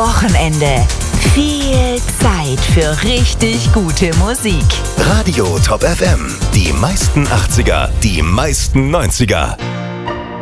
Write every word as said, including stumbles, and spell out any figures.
Wochenende. Viel Zeit für richtig gute Musik. Radio Top F M. Die meisten achtziger, die meisten neunziger.